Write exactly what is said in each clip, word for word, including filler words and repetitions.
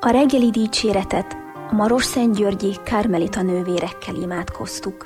A reggeli dicséretet a Marosszentgyörgyi kármelita nővérekkel imádkoztuk.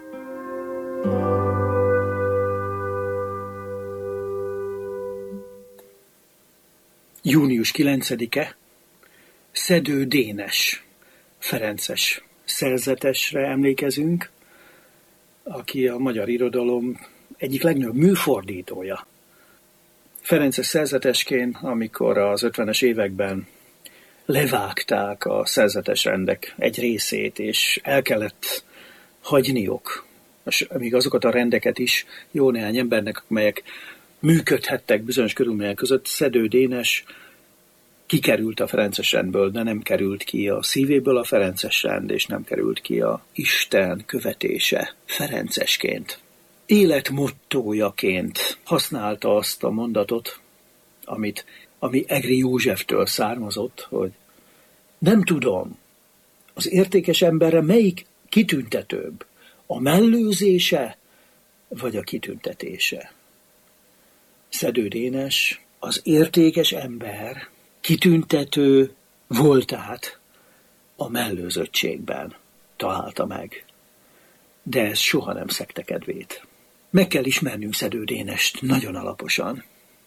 június kilencedike, Szedő Dénes, ferences szerzetesre emlékezünk, aki a magyar irodalom egyik legnagyobb műfordítója. Ferences szerzetesként, amikor az ötvenes években levágták a szerzetes rendek egy részét, és el kellett hagyniuk, és még azokat a rendeket is jó néhány embernek, amelyek működhettek bizonyos körülmények között, Szedő Dénes kikerült a ferences rendből, de nem került ki a szívéből a ferences rend, és nem került ki a Isten követése ferencesként. Életmottójaként használta azt a mondatot, amit, ami Egri Józseftől származott, hogy nem tudom, az értékes emberre melyik kitüntetőbb, a mellőzése vagy a kitüntetése. Szedő Dénes az értékes ember kitüntető voltát a mellőzöttségben találta meg, de ez soha nem szegte kedvét. Meg kell ismernünk Szedő Dénest nagyon alaposan.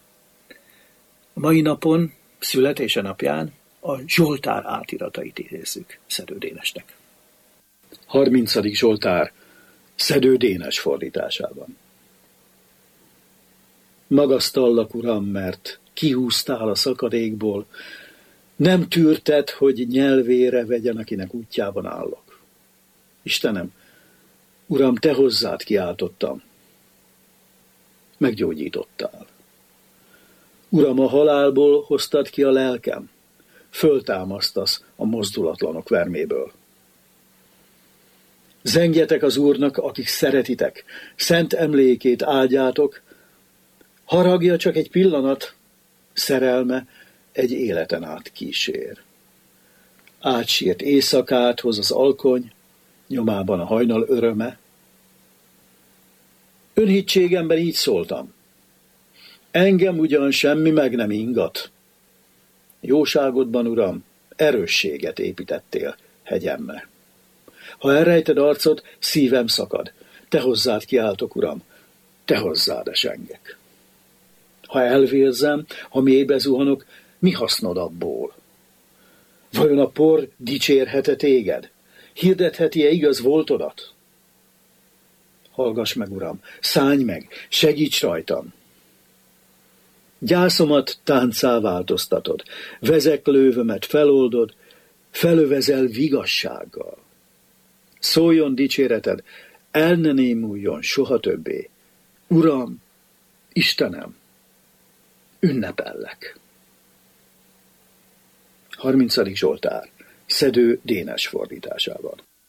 A mai napon, születése napján a Zsoltár átiratait idézzük Szedő Dénesnek. harmincadik Zsoltár Szedő Dénes fordításában. Magasztallak, Uram, mert kihúztál a szakadékból, nem tűrted, hogy nyelvére vegyen, akinek útjában állok. Istenem, Uram, te hozzád kiáltottam, meggyógyítottál. Uram, a halálból hoztad ki a lelkem, föltámasztasz a mozdulatlanok verméből. Zengjetek az Úrnak, akik szeretitek, szent emlékét áldjátok, haragja csak egy pillanat, szerelme egy életen át kísér. Átsírt éjszakát hoz az alkony, nyomában a hajnal öröme. Önhittségemben így szóltam. Engem ugyan semmi meg nem ingat. Jóságodban, Uram, erősséget építettél hegyemre. Ha elrejted arcot, szívem szakad. Te hozzád kiáltok, Uram, te hozzád esengek. Ha elvérzem, ha mélybe zuhanok, mi hasznod abból? Vajon a por dicsérhet-e téged? Hirdetheti-e igaz voltodat? Hallgass meg, Uram, szállj meg, segíts rajtam! Gyászomat táncá változtatod, vezeklővömet feloldod, felövezel vigassággal. Szóljon dicséreted, el ne némuljon soha többé. Uram, Istenem, ünnepellek. harmincadik Zsoltár Szedő Dénes fordításában.